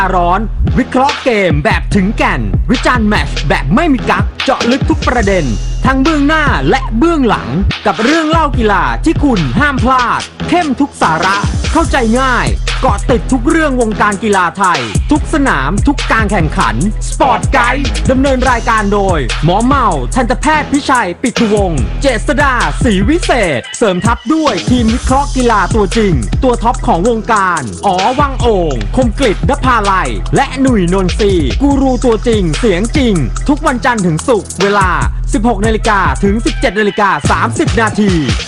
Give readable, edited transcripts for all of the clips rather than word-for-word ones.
ร้อนวิเคราะห์เกมแบบถึงแก่นวิจารณ์แมตช์แบบไม่มีกั๊กเจาะลึกทุกประเด็นทั้งเบื้องหน้าและเบื้องหลังกับเรื่องเล่ากีฬาที่คุณห้ามพลาดเข้มทุกสาระเข้าใจง่ายเกาะติดทุกเรื่องวงการกีฬาไทยทุกสนามทุกการแข่งขันสปอร์ตไกด์ดำเนินรายการโดยหมอเมาทันตแพทย์พิชัยปิตุวงศ์เจษฎาศรีวิเศษเสริมทัพด้วยทีมวิเคราะห์กีฬาตัวจริงตัวท็อปของวงการอ๋อวังโอ่งคมกฤษณภาลัยและหนุ่ยนนทรีกูรูตัวจริงเสียงจริงทุกวันจันทร์ถึงศุกร์เวลา 16 นาฬิกาถึง 17 นาฬิกา 30 นาที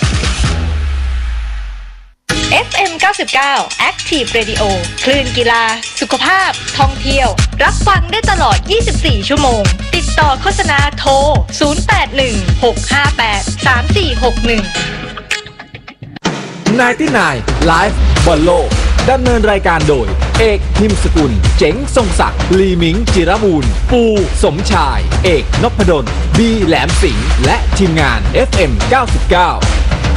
FM 99 Active Radio คลื่นกีฬาสุขภาพท่องเที่ยวรับฟังได้ตลอด 24 ชั่วโมงติดต่อโฆษณาโทร 0816583461 99 Live บอลโลกดำเนินรายการโดยเอกพิมพ์สกุลเจ๋งทรงศักดิ์ลีมิงจิรบูรณ์ปูสมชายเอกนพดลบีแหลมสิงห์และทีมงาน FM 99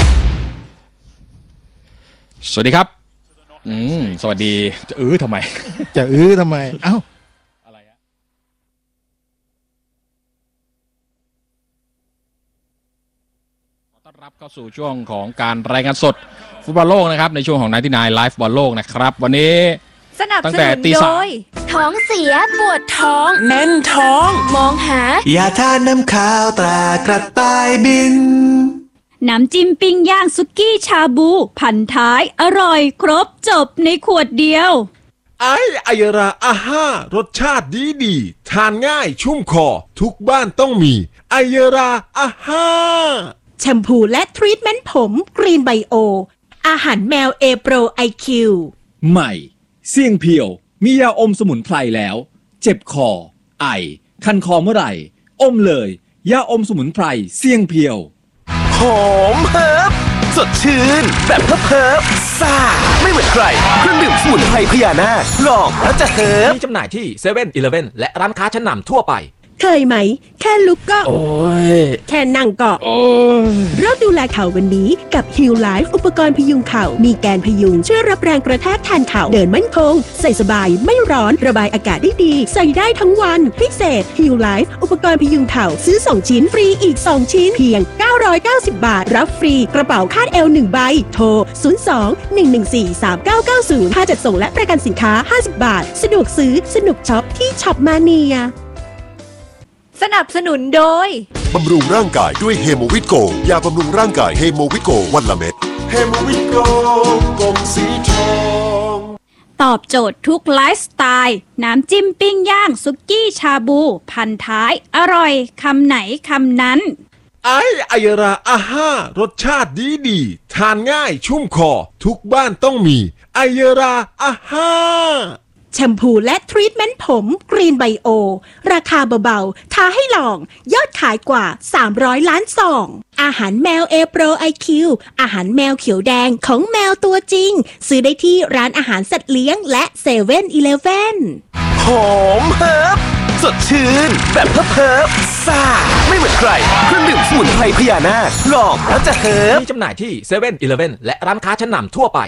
สวัสดีครับสวัสดีจะทำไมทำไมเอ้าอะไรอะขอต้อนรับเข้าสู่ช่วงของการรายงานสดฟุตบอลโลกนะครับในช่วงของ99 Live บอลโลกนะครับวันนี้สนับสนุนโดยท้องเสียปวดท้องแน่นท้องมองหายาทานน้ำขาวตรากระต่ายบินน้ำจิ้มปิ้งย่างสุกี้ชาบูพันท้ายอร่อยครบจบในขวดเดียวไอราอาห้ารสชาติดีทานง่ายชุ่มคอทุกบ้านต้องมีไอราอาห้าแชมพูและทรีทเมนต์ผมกรีนไบโออาหารแมวเอโปรไอคิวใหม่เสี่ยงเพียวมียาอมสมุนไพรแล้วเจ็บคอไอคันคอเมื่อไหร่อมเลยยาอมสมุนไพรเสี่ยงเพียวหอมเฮิบสดชื่นแบบเพิบซ่าไม่เหมือนใครเครื่องดื่มสมุนไพรพญานาคลองแล้วจะเฮิบมีจำหน่ายที่เซเว่นอีเลฟเว่นและร้านค้าชั้นนำทั่วไปเคยไหมแค่ลุกก็โอ้ยแค่นั่งก็โอ้ยเริ่มดูแลเข่าวันนี้กับ Heal Life อุปกรณ์พยุงเข่ามีแกนพยุงช่วยรับแรงกระแทกแทนเข่าเดินมั่นคงใส่สบายไม่ร้อนระบายอากาศได้ดีใส่ได้ทั้งวันพิเศษ Heal Life อุปกรณ์พยุงเข่าซื้อ2ชิ้นฟรีอีก2ชิ้นเพียง990 บาทรับฟรีกระเป๋าคาดเอว1ใบโทร02-114-3990ค่าจัดส่งและประกันสินค้า50บาทสะดวกซื้อสนุกช็อปที่ช็อปมาเนียสนับสนุนโดยบำรุงร่างกายด้วยเฮโมวิตโกยาบำรุงร่างกายเฮโมวิตโกวันละเม็ดเฮโมวิตโกกลมสีทองตอบโจทย์ทุกไลฟ์สไตล์น้ำจิ้มปิ้งย่างสุกี้ชาบูพันท้ายอร่อยคำไหนคำนั้นไอราอาห้ารสชาติดีทานง่ายชุ่มคอทุกบ้านต้องมีไอราอาห้าแชมพูและทรีทเมนต์ผมกรีนไบโอราคาเบาๆท้าให้ลองยอดขายกว่า300ล้านซองอาหารแมวเอโปรไอคิวอาหารแมวเขียวแดงของแมวตัวจริงซื้อได้ที่ร้านอาหารสัตว์เลี้ยงและเซเว่นอีเลฟเว่นหอมเฮิบสดชื่นแบบเพิบซ่าไม่เหมือนใครเครื่องดื่มสมุนไพรพญานาคลองแล้วจะเฮิบมีจำหน่ายที่เซเว่นอีเลฟเว่นและร้านค้าชั้นนำทั่วไป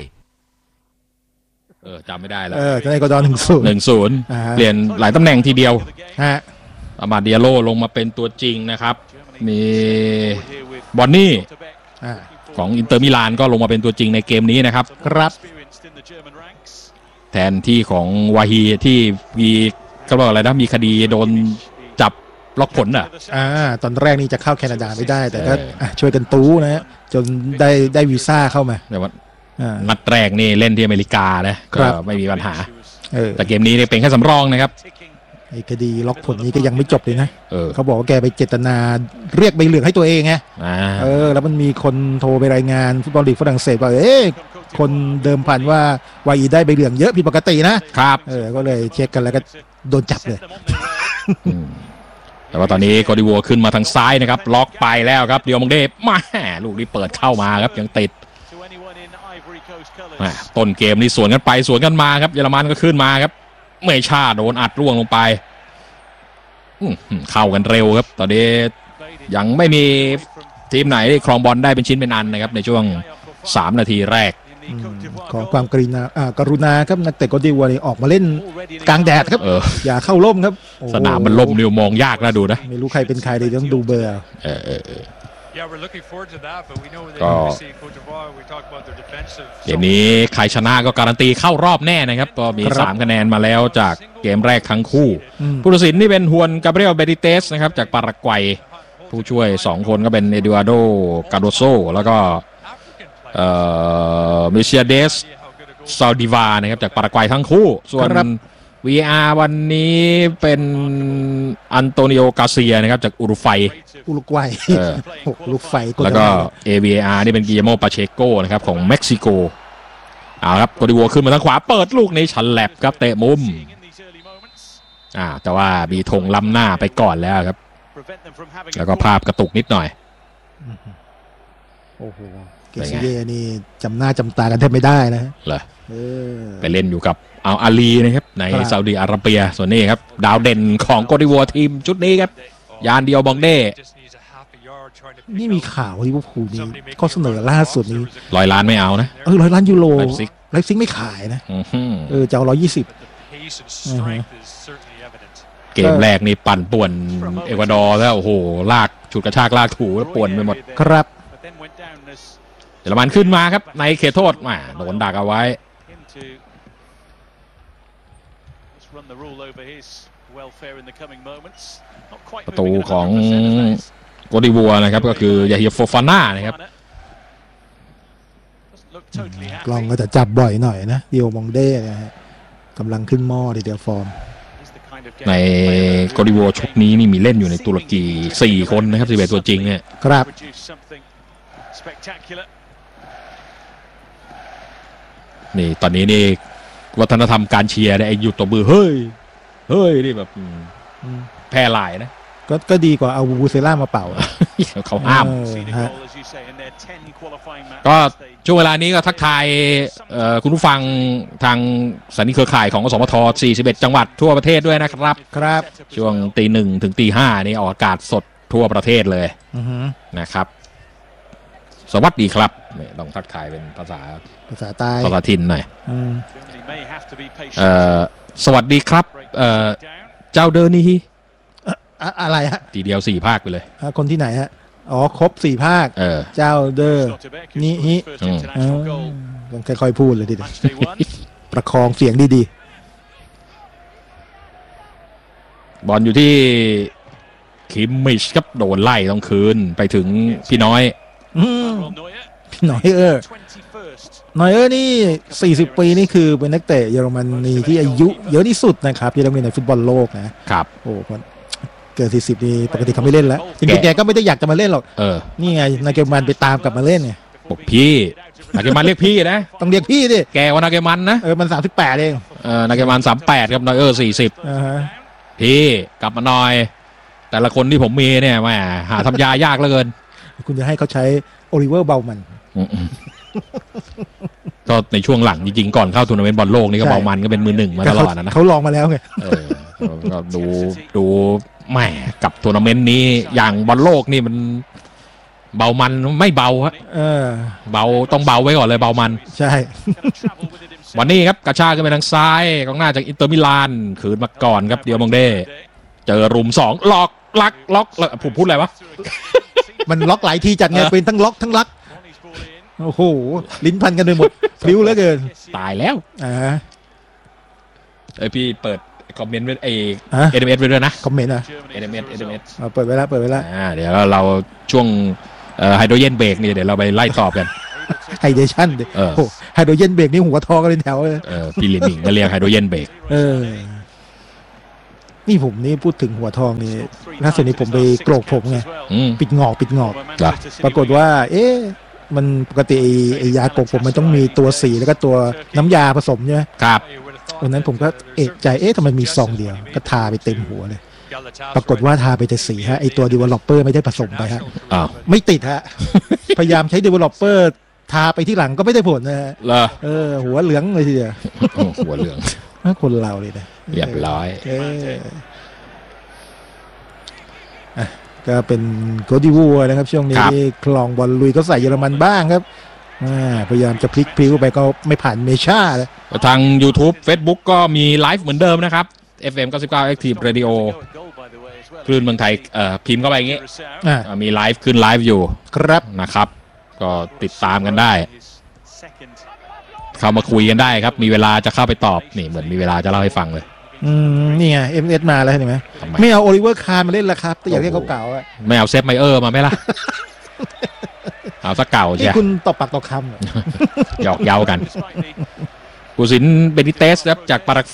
จำไม่ได้แล้วจะได้ก็ดอน 1-0 เปลี่ยนหลายตำแหน่งทีเดียวอามาเดียโลลงมาเป็นตัวจริงนะครับมีบอนนี่ของอินเตอร์มิลานก็ลงมาเป็นตัวจริงในเกมนี้นะครับครับแทนที่ของวาฮีที่มีเขาบอกอะไรนะมีคดีโดนจับล็อกผลตอนแรกนี่จะเข้าแคนาดาไม่ได้แต่ก็ช่วยกันตู้นะจนได้วีซ่าเข้ามาแต่ว่านัดแรกนี่เล่นที่อเมริกานะก็ไม่มีปัญหาแต่เกมนี้เป็นแค่สำรองนะครับไอ้คดีล็อกผลนี้ก็ยังไม่จบเลยนะเขาบอกว่าแกไปเจตนาเรียกใบเหลืองให้ตัวเองไงแล้วมันมีคนโทรไปรายงานฟุตบอลลีกฝรั่งเศสว่าคนเดิมพันว่าวายได้ใบเหลืองเยอะผิดปกตินะครับก็เลยเช็คกันแล้วก็โดนจับเลยแต่ว่าตอนนี้โกดิวัวขึ้นมาทางซ้ายนะครับล็อกไปแล้วครับเดียวมงเดมาลูกนี้เปิดเข้ามาครับยังติดต้นเกมนี่สวนกันไปสวนกันมาครับเยอรมันก็ขึ้นมาครับเมชาโดนอัดร่วงลงไปเข้ากันเร็วครับตอนนี้ยังไม่มีทีมไหนครองบอลได้เป็นชิ้นเป็นอันนะครับในช่วง3นาทีแรกขอความกรุณาครับนักเตะโกดิวัวนี่ออกมาเล่นกลางแดดครับอย่าเข้าร่มครับสนามมันร่มนิวมองยากนะดูนะไม่รู้ใครเป็นใครเลยต้องดูเบอร์ก็เกมนี้ใครชนะก็การันตีเข้ารอบแน่นะครับก็มี3คะแนนมาแล้วจากเกมแรกทั้งคู่ผู้ตัดสินนี่เป็นฮวนกาเบรียลเบดิเตสนะครับจากปารากวัยผู้ช่วย2คนก็เป็นเอดูอาร์โดกาโดโซแล้วก็มิเชียเดสซาดิวานะครับจากปารากวัยทั้งคู่ส่วน VR วันนี้เป็นอันโตนิโอกาเซียนะครับจากอุรุกวัยแล้วก็ AVAR นี่เป็นกิโยโมปาเชโกนะครับของเม็กซิโกเอาครับโกดิวัวขึ้นมาทางขวาเปิดลูกนี้ฉันแลบครับเตะมุมแต่ว่ามีธงล้ำหน้าไปก่อนแล้วครับแล้วก็ภาพกระตุกนิดหน่อยโอ้โหเกซิเย่นี่จำหน้าจำตากันแทบไม่ได้นะเหรอไปเล่นอยู่กับอัลอาลีนะครับในซาอุดิอาระเบียส่วนนี้ครับดาวเด่นของโกดิวัวทีมชุดนี้ครับยานเดียวบองเด้นี่มีข่าวที่ลิเวอร์พูลนี่ก็เสนอล่าสุดนี้ 100 ล้านไม่เอานะ 100 ล้านยูโรไลฟ์ซิกไม่ขายนะจะเอา120 เกมแรกนี่ปั่นป่วนเอกวาดอร์แล้วโอ้โหลากฉุดกระชากลากถูแล้วป่วนไปหมดครับเยอรมันขึ้นมาครับในเขตโทษโดนดักเอาไว้ประตูของโกดิวัวนะครับก็คือยาฮิโฟฟาน่านะครับกล้องก็จะจับบ่อยหน่อยนะเดียวมองเด้นะฮะกำลังขึ้นหม้อทีเดียวฟอร์มในโกดิวัวชุดนี้นี่มีเล่นอยู่ในตุรกี4 คนนะครับ11ตัวจริงเนี่ยครับนี่ตอนนี้นี่วัฒนธรรมการเชียร์ไอ้หยุดตัวมือเฮ้ยนี่แบบแพร่หลายนะก็ดีกว่าเอาบูเซล่ามาเป่าเขาห้ามก็ช่วงเวลานี้ก็ทักทายคุณผู้ฟังทางสถานีเครือข่ายของสมท41จังหวัดทั่วประเทศด้วยนะครับช่วงตี 1 ถึงตี 5นี่ออกอากาศสดทั่วประเทศเลยนะครับสวัสดีครับต้องทักทายเป็นภาษาใต้ภาษาถิ่นหน่อยสวัสดีครับเจ้าเดอร์นี่อะไรฮะทีเดียว4 ภาคไปเลยคนที่ไหนฮะครบ4 ภาคเจ้าเดอร์นี่ฮิต้องค่อยๆพูดเลยดิประคองเสียงดีๆบอลอยู่ที่คิมมิชครับโดนไล่ต้องคืนไปถึงพี่น้อยนอยเออร์นี่40 ปีนี่คือเป็นนักเตะเยอรมนีที่อายุเยอะที่สุดนะครับเยอรมนีในฟุตบอลโลกนะครับโอ้เกิด40นี่ปกติเขาไม่เล่นแล้วจริงๆแกก็ไม่ได้อยากจะมาเล่นหรอกนี่ไงนาเกมันไปตามกลับมาเล่นไงบอกพี่นาเกมันเรียกพี่นะต้องเรียกพี่ดิแกว่านาเกมันนะมัน38เองนาเกมัน38ครับนอยเออร์40พี่กลับมาหน่อยแต่ละคนที่ผมมีเนี่ยแม่หาทำยายากเหลือเกินคุณจะให้เขาใช้โอลิเวอร์เบลมันก็ในช่วงหลังจริงๆก่อนเข้าทัวร์นาเมนต์บอลโลกนี่ก็เบามันก็เป็นมือ 1มาตลอดนะเขาลองมาแล้วไงก็ดูแหมกับทัวร์นาเมนต์นี้อย่างบอลโลกนี่มันเบามันไม่เบาฮะเบาต้องเบาไว้ก่อนเลยเบามันใช่วันนี้ครับกระชากขึ้นไปทางซ้ายกองหน้าจากอินเตอร์มิลานขืนมาก่อนครับเดียวมองเด้เจอรุม2ล็อกผมพูดอะไรวะมันล็อกหลายทีจัดไงเป็นทั้งล็อกทั้งลักโอ้โหลิ้นพันกันไปหมดพลิ้วเหลือเกินตายแล้วพี่เปิดคอมเมนต์ไว้SMS ไว้ด้วยนะคอมเมนต์ SMS เปิดไว้แล้วเดี๋ยวเราช่วงไฮโดรเจนเบรกนี่เดี๋ยวเราไปไล่ตอบกันไฮเดชั่นไฮโดรเจนเบรกนี่หัวทองกันเป็นแถวเลยพี่ลิมิงก็เรียกไฮโดรเจนเบรกนี่ผมนี่พูดถึงหัวทองนี่ล่าสุดนี้ผมไปโกรกผมไงปิดงอกปรากฏว่ามันปกติไอ้ยาโกรกผมมันต้องมีตัวสีแล้วก็ตัวน้ำยาผสมใช่ไหมครับวันนั้นผมก็เอะใจทำไมมีซองเดียวก็ทาไปเต็มหัวเลยปรากฏว่าทาไปแต่สีฮะไอ้ตัว developer ไม่ได้ผสมไปฮะไม่ติดฮะพยายามใช้ developer ทาไปที่หลังก็ไม่ได้ผลนะฮะหัวเหลืองเลยทีเดียวหัวเหลืองคนเราเลยนะเรียบร้อยก็เป็นโกดิวัวนะครับช่วงนี้คลองบอลลุยก็ใส่เยอรมันบ้างครับพยายามจะพลิกพลิ้วไปก็ไม่ผ่านเมชาเลยทาง YouTube Facebook ก็มีไลฟ์เหมือนเดิมนะครับ FM 99 Active Radio คลื่นเมืองไทยพิมพ์เข้าไปอย่างงี้มีไลฟ์ขึ้นไลฟ์อยู่ครับนะครับก็ติดตามกันได้เข้ามาคุยกันได้ครับมีเวลาจะเข้าไปตอบนี่เหมือนมีเวลาจะเล่าให้ฟังเลยนี่ไง MS มาแล้วเห็นไหมไม่เอาโอลิเวอร์คาร์มาเล่นละครับแต่อยากเรียกเขาเก่าอ่ะไม่เอาเซฟไมเออร์มาไหมล่ะเอาสักเก่าใช่คุณตบปากตบคำหยอกเย้ากันกุศินเบนิเตสครับจากปารักไฟ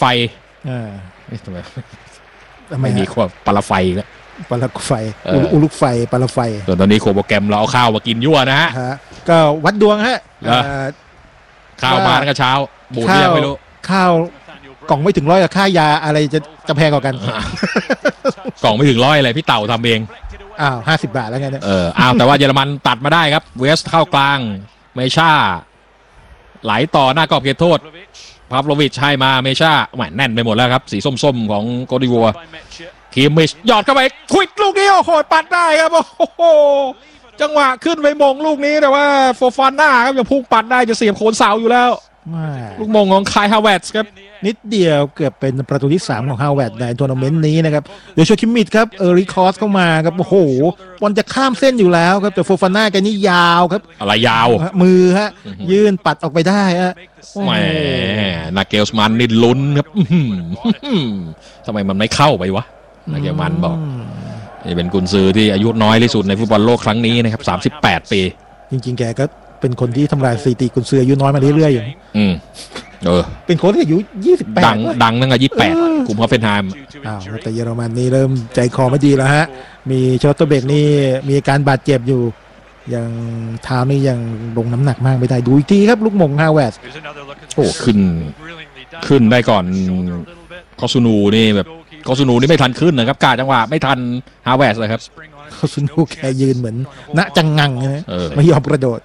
ไม่มีความปาราไฟแล้วปาราไฟอุลุกไฟปาราไฟส่วนตอนนี้โคโปรแกรมเราเอาข้าวมากินยั่วนะฮะก็วัดดวงฮะข้าวมาตั้งแต่เช้าบูดยังไม่รู้ข้าวกล่องไม่ถึง100กับค่ายาอะไรจะแพงกว่ากันกล่องไม่ถึง100อะไรพี่เต่าทำเอง 50 บาทแล้วไงเนี่ยแต่ว่าเยอรมันตัดมาได้ครับเวสเข้ากลางเมชาไหลต่อหน้ากรอบเขตโทษพาฟโลวิชให้มาเมชาแหมแน่นไปหมดแล้วครับสีส้มๆของโกดิวัวคิมมิชหยอดเข้าไปควิดลูกนี้โอ้โหปัดได้ครับโอ้โหจังหวะขึ้นไปมงลูกนี้แต่ว่าโฟฟาน่าครับยังพุ่งปัดได้จะเสียบโคนเสาอยู่แล้วลูกมงของคายฮาวเวิร์ดครับนิดเดียวเกือบเป็นประตูที่3ของฮาวเวิร์ดในทัวร์นาเมนต์นี้นะครับโดยโชคิมมิชครับรีคอร์สเข้ามาครับโอ้โหบอลจะข้ามเส้นอยู่แล้วครับแต่โฟฟาน่าแกนี่ยาวครับอะไรยาวมือฮะยื่นปัดออกไปได้ฮะแหมนาเกลส์มันนี่ลุ้นครับทำไมมันไม่เข้าไปวะนาเกลมันบอกนี่เป็นกุนซือที่อายุน้อยที่สุดในฟุตบอลโลกครั้งนี้นะครับ38 ปีจริงๆแกก็เป็นคนที่ทำลายสถิติกุนซืออายุน้อยมาเรื่อยๆอยู่เป็นคนที่อายุ28 ดังตั้งแต่28กลุ่มฮอฟเฟนไฮม์แต่เยอรมันนี่เริ่มใจคอไม่ดีแล้วฮะมีชอตเตอร์เบกนี่มีอาการบาดเจ็บอยู่ยังเท้านี่ยังลงน้ำหนักมากไม่ได้ดูอีกทีครับลูกมงฮาวเวิร์ดโอ้ขึ้นได้ก่อนคอซูนูนี่แบบคอซูนูนี่ไม่ทันขึ้นนะครับกาจังหวะไม่ทันฮาวเวิร์ดเลยครับคอซูนูแค่ยืนเหมือนณจังงังนะไม่ยอมกระโดด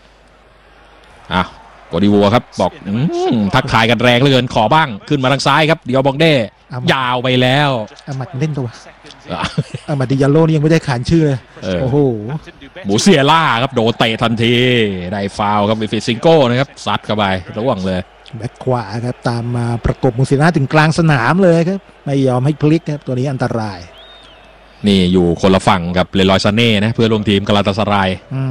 โกดิวัวครับบอกทักทายกันแรงเหลือเกินขอบ้างขึ้นมาทางซ้ายครับเดียวบองเด้ยาวไปแล้วอามัดเล่นตัวอามัดดิยาโลนี่ยังไม่ได้ขานชื่อเลยโอ้โหหมูเซียล่าครับโดนเตะทันทีได้ฟาวครับวิฟิซิงโก้นะครับซัดเข้าไประหว่างเลยแบ็คขวาครับตามมาประกบมูเซียล่าถึงกลางสนามเลยครับไม่ยอมให้พลิกครับตัวนี้อันตรายนี่อยู่คนละฝั่งกับเลรอยซาเน่นะเพื่อร่วมทีมกาลาตาสาราย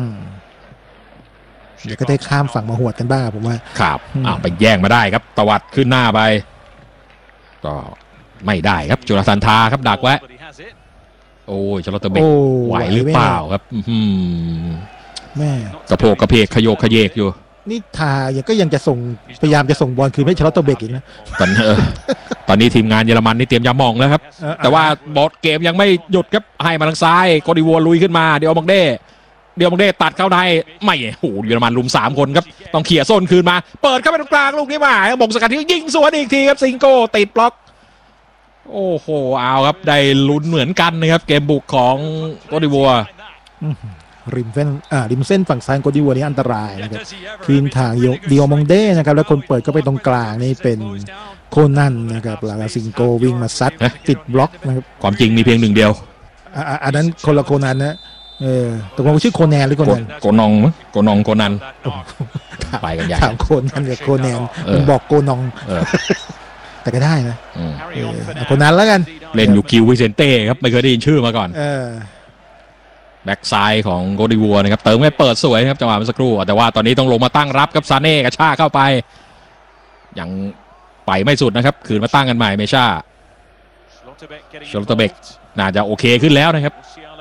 เดี๋ยวก็ได้ข้ามฝั่งมาหวดกันบ้างผมว่าครับไปแย่งมาได้ครับตวัดขึ้นหน้าไปก็ไม่ได้ครับจุลสันทาครับดักไว้โอ้ยชลอตเตอร์เบกไหวหรือเปล่าครับแม่กระโปงกระเพกขยโยกขยเยกอยู่นี่ทาก็ยังจะส่งพยายามจะส่งบอลคืนให้ชลอตเตอร์เบกอีกนะตอนนี้ทีมงานเยอรมันนี่เตรียมยามองแล้วครับแต่ว่าบอลเกมยังไม่หยุดครับให้มาทางซ้ายโกดิวัวลุยขึ้นมาเดี๋ยวบังเด้ตัดเข้าในไม่โหเยอรมันลุม3 คนครับต้องเขี่ยโซนคืนมาเปิดเข้าไปตรงกลางลูกนี้มาบงสกัดที่ยิงสวนอีกทีครับซิงโก้ติดบล็อกโอ้โหเอาครับได้ลุ้นเหมือนกันนะครับเกมบุกของโกดิวัวริมเส้นฝั่งซ้ายโกดิวัวนี่อันตรายนะครับคืนทางดิโอมองเด้นะครับแล้วคนเปิดก็ไปตรงกลางนี่เป็นโคนันนะครับหลังซิงโก้วิ่งมาซัดติดบล็อกนะครับความจริงมีเพียง1 เดียวอันนั้นคนละโคนันนะตกลงชื่อโคแนนหรือโคนันโกนองโคนันไปกันใหญ่ถามโคนันกับโคแนนมันบอกโกนองแต่ก็ได้นะโคนันแล้วกันเล่นอยู่คิววิเซนเต้ครับไม่เคยได้ยินชื่อมาก่อนแบ็กซ้ายของโกดิวัวนะครับเติมให้เปิดสวยครับจังหวะเมื่อสักครู่แต่ว่าตอนนี้ต้องลงมาตั้งรับครับซาเน่กระชากเข้าไปยังไปไม่สุดนะครับคืนมาตั้งกันใหม่เมชาชลอตเตอร์เบกน่าจะโอเคขึ้นแล้วนะครับ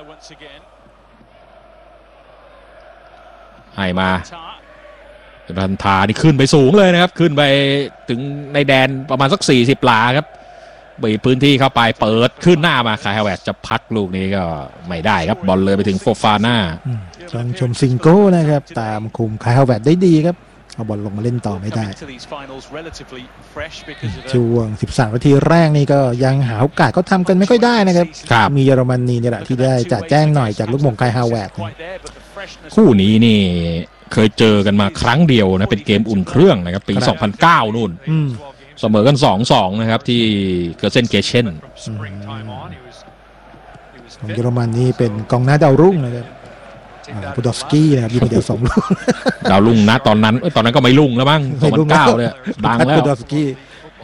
ให้มารันทานี่ขึ้นไปสูงเลยนะครับขึ้นไปถึงในแดนประมาณสัก40 หลาครับบีบพื้นที่เข้าไปเปิดขึ้นหน้ามาคายฮาวเวิร์ดจะพักลูกนี้ก็ไม่ได้ครับบอลเลยไปถึงโฟฟาน่าชมซิงโก้นะครับตามคุมคายฮาวเวิร์ดได้ดีครับเอาบอลลงมาเล่นต่อไม่ได้ช่วง13 นาทีแรกนี่ก็ยังหาโอกาสเขาทำกันไม่ค่อยได้นะครับมีเยอรมนีนี่แหละที่ได้จัดแจ้งหน่อยจากลูกมงคายฮาวเวิร์ดคู่นี้นี่เคยเจอกันมาครั้งเดียวนะเป็นเกมอุ่นเครื่องนะครับปี2009นู่นเสมอกัน 2-2 นะครับที่เกิร์เซนเกเชนของเยอรมันนี่เป็นกองหน้าดาวรุ่งนะครับปูดอฟสกี้นะครับยิงไปเดียว2 ลูกดาวรุ่งนะตอนนั้นก็ไม่รุ่งแล้วมั้ง2009เนี่ยดังแล้วปูดอฟสกี้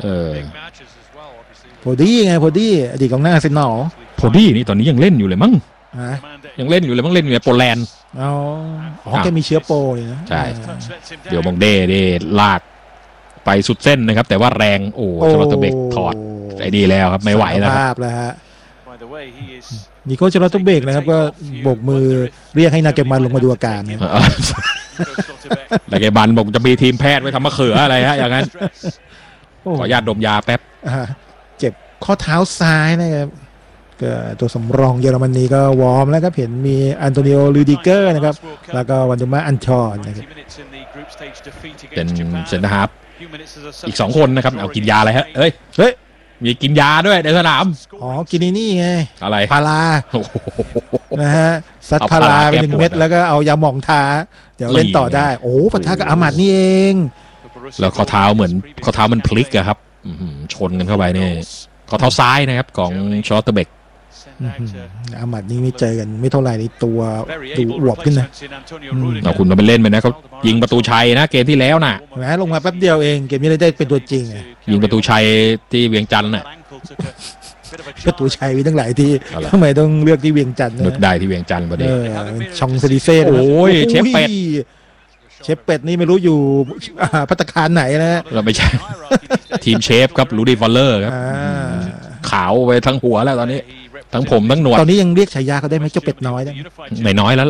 โพดี้ไงโพดี้อดีตกองหน้าอาร์เซนอลโพดี้นี่ตอนนี้ยังเล่นอยู่เลยมั้งยังเล่นอยู่เลยมั้งเล่นอยู่ในโปแลนด์อ๋อแกมีเชื้อโปเลยนะใช่เดี๋ยวมองเด้ลากไปสุดเส้นนะครับแต่ว่าแรงชลอตเบกถอดไอ้ดีแล้วครับไม่ไหวแล้วภาพแล้วฮะนิโคล ชลอตเบกนะครับก็โบกมือเรียกให้นาเกมันลงมาดูอาการเนี่ยนาเกมันบอกจะมีทีมแพทย์ไว้ทำมะเขืออะไรฮะอย่างนั้นขออนุญาตดมยาแป๊บเจ็บข้อเท้าซ้ายนะครับก็ตัวสำรองเยอรมนีก็วอร์มแล้วครับเห็นมีอันโตนิโอ ลูดิเกอร์นะครับแล้วก็วันดูมาอันชอนนะครับเป็นเซนเตอร์ฮาล์ฟอีก2 คนนะครับเอากินยาอะไรฮะเฮ้ยมีกินยาด้วยในสนามกินนี่ไงอะไรพารานะฮะซัดพาราไป1 เม็ดแล้วก็เอายาหม่องทาเดี๋ยวเล่นต่อได้ปะทะกับอามัดนี่เองแล้วข้อเท้าเหมือนข้อเท้ามันพลิกอะครับชนกันเข้าไปนี่ข้อเท้าซ้ายนะครับของชอตเตอร์เบกอามัดนี่ไม่เจอกันไม่เท่าไหร่ในตัวดูอวบขึ้นนะเราคุณมาเป็นเล่นไปนะเขายิงประตูชัยนะเกมที่แล้วนะลงมาแป๊บเดียวเองเกมนี้ได้เป็นตัวจริงยิงประตูชัยที่เวียงจันทร์น่ะประตูชัยมีตั้งหลายที่ทำไมต้องเลือกที่เวียงจันทร์นึกได้ที่เวียงจันทร์ประเดี๋ยวชองเซริเซ่โอ้ยเชฟเป็ดนี่ไม่รู้อยู่ภัตตาคารไหนนะเราไม่ใช่ทีมเชฟครับลูดี้ฟอลเลอร์ครับขาวไปทั้งหัวแล้วตอนนี้ทั้งผมทั้งหนวดตอนนี้ยังเรียกฉายาเขาได้ไหมเจ้าเป็ดน้อยได้ไม่น้อยแล้ว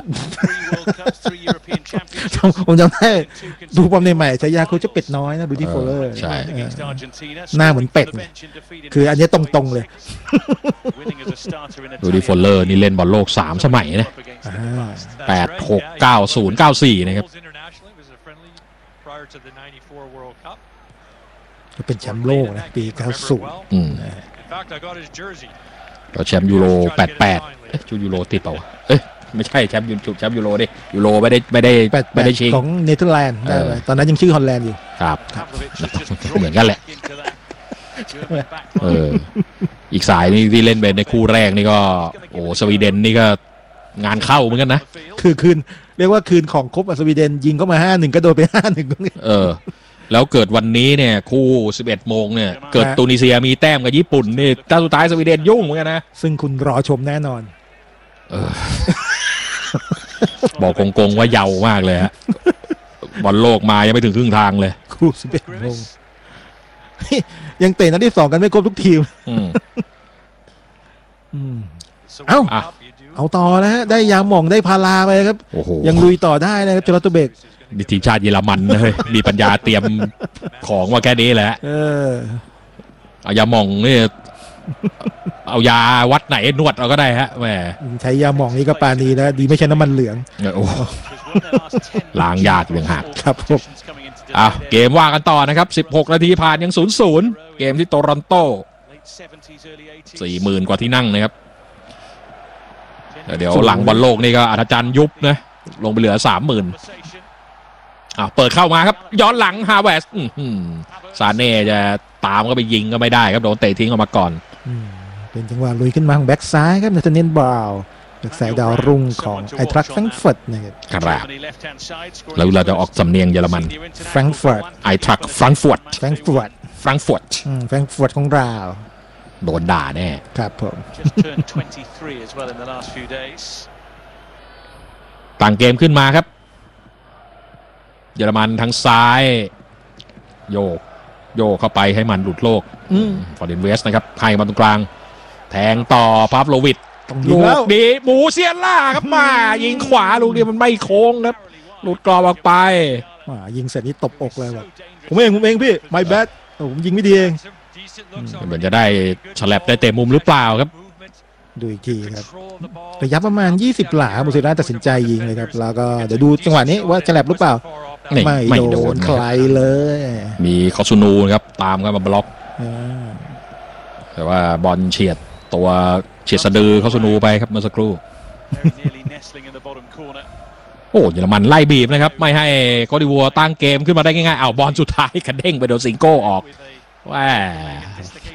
ผมจำได้ดูความในใหม่ฉายาเขาเจ้าเป็ดน้อยนะลูดี้ฟอลเลอร์ใช่หน้าเหมือนเป็ดคืออันนี้ตรงๆเลยลูดี้ฟอลเลอร์นี่เล่นบอลโลก3 สมัยนะ8 6 9 0 9 4นะครับเป็นแชมป์โลกนะปี90 เราแชมป์ยูโร88ยูโรติดเปล่าไม่ใช่แชมป์ยูโรดิยูโรไม่ได้ชิงของเนเธอร์แลนด์ตอนนั้นยังชื่อฮอลแลนด์อยู่ครับเหมือนกันแหละอีกสายนี่ที่เล่นเป็นในคู่แรกนี่ก็สวีเดนนี่ก็งานเข้าเหมือนกันนะคืนเรียกว่าคืนของครบสวีเดนยิงเข้ามา 5-1 ก็โดนไป 5-1 แล้วเกิดวันนี้เนี่ยคู่ 11 โมงเนี่ยเกิดตูนิเซียมีแต้มกับญี่ปุ่นนี่แต่สุดท้ายสวีเดนยุ่งเหมือนกันนะซึ่งคุณรอชมแน่นอนบอกกงๆว่าเยาวมากเลยฮะบอลโลกมายังไม่ถึงครึ่งทางเลยคู่ 11 โมงยังเตะนัดที่ 2กันไม่ครบทุกทีมเอาต่อนะฮะได้ยาหม่องได้พาราไปครับยังลุยต่อได้นะครับชลอตเตอร์เบกทีมชาติเยอรมันเลยมีปัญญาเตรียมของมาแค่นี้แหละเอายาหม่องนี่เอายาวัดไหนนวดเราก็ได้ฮะแหมใช้ยาหม่องนี่ก็ปานีนะดีไม่ใช่น้ำมันเหลืองล้างยากเรื่องหักครับผมเกมว่ากันต่อนะครับ16 นาทีผ่านยัง 0-0 เกมที่โตรอนโต 40,000 กว่าที่นั่งนะครับเดี๋ยวหลังบอลโลกนี่ก็อัศจรรย์ยุบนะลงไปเหลือ 30,000 เปิดเข้ามาครับย้อนหลังฮาเวสซาเน่จะตามก็ไปยิงก็ไม่ได้ครับโดนเตะทิ้งออกมาก่อนเป็นจังหวะลุยขึ้นมาของแบ็กซ้ายครับนาธาเนียล บราวน์แบ็กซ้ายดาวรุ่งของไอทรัคแฟรงก์เฟิร์ตนะครับแล้วเราจะออกสำเนียงเยอรมันแฟรงก์เฟิร์ตไอทรัคแฟรงก์เฟิร์ตของเราโดนด่าแน่ครับผมต่างเกมขึ้นมาครับเยอรมันทางซ้ายโยกเข้าไปให้มันหลุดโลกฟอร์เรนเวสนะครับให้มาตรงกลางแทงต่อพาฟโลวิชลูกดีบูเซียล่าครับมายิงขวาลูกนี้มันไม่โค้งครับหลุดกรอบออกไปยิงเสร็จนี้ตบอกเลยแบบผมเองพี่ my bad ผมยิงไม่ดีเองเหมือนจะได้ฉลับได้เตะมุมหรือเปล่าครับดูอีกทีครับระยะประมาณ20 หลามูซิล่าตัดสินใจยิงเลยครับแล้วก็เดี๋ยวดูจังหวะนี้ว่าฉลับหรือเปล่าไม่โดนใครเลยมีคอซูนูครับตามกันมาบล็อกแต่ว่าบอลเฉียดสะดือคอซูนูไปครับเมื่อสักครู่เยอรมันไล่บีบนะครับไม่ให้โคดิวัวตั้งเกมขึ้นมาได้ง่ายๆบอลสุดท้ายกระเด้งไปโดนซิงโก้ออกว่า